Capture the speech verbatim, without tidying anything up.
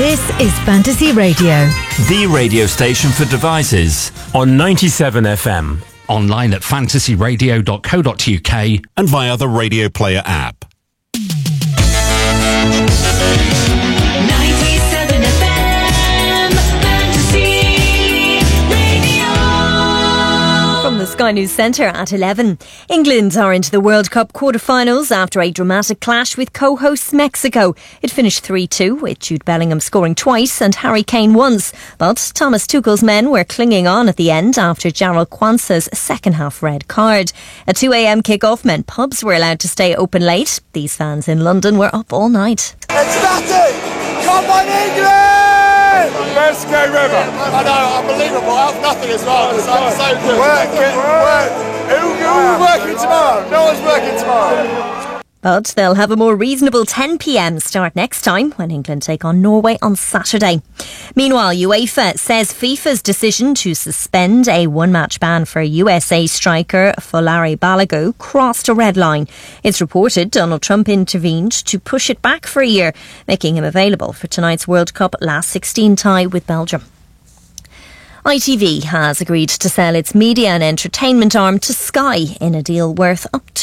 This is Fantasy Radio, the radio station for devices, on ninety-seven F M. Online at fantasy radio dot co dot U K and via the Radio Player app. ninety-seven F M, Fantasy Radio. From the Sky News Centre at eleven. England are into the World Cup quarter-finals after a dramatic clash with co-hosts Mexico. It finished three two, with Jude Bellingham scoring twice and Harry Kane once. But Thomas Tuchel's men were clinging on at the end after Jarrell Kwanzaa's second-half red card. A two a.m. kick-off meant pubs were allowed to stay open late. These fans in London were up all night. It's nothing! Come on, England! Best game ever. I know, unbelievable. I have nothing as well. It's so, so good. Work, it, work. Who, who are working tomorrow? No one's working tomorrow. But they'll have a more reasonable ten p.m. start next time when England take on Norway on Saturday. Meanwhile, UEFA says FIFA's decision to suspend a one-match ban for U S A striker Folari Balogun crossed a red line. It's reported Donald Trump intervened to push it back for a year, making him available for tonight's World Cup last sixteen tie with Belgium. I T V has agreed to sell its media and entertainment arm to Sky in a deal worth up to